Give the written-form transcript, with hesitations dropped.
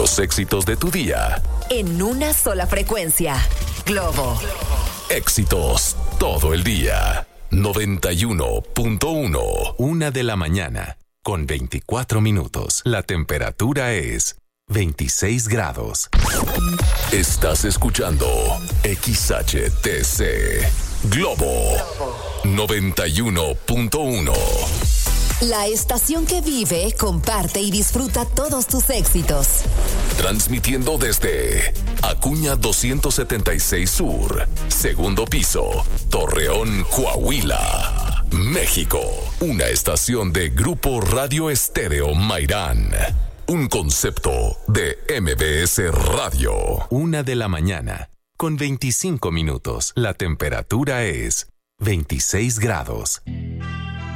Los éxitos de tu día. En una sola frecuencia. Globo. Éxitos todo el día. 91.1. 1 de la mañana. Con 24 minutos. La temperatura es 26 grados. Estás escuchando XHTC. Globo. 91.1. La estación que vive, comparte y disfruta todos tus éxitos. Transmitiendo desde Acuña 276 Sur, segundo piso, Torreón, Coahuila, México. Una estación de Grupo Radio Estéreo Mairán. Un concepto de MBS Radio. 1 de la mañana, con 25 minutos. La temperatura es 26 grados.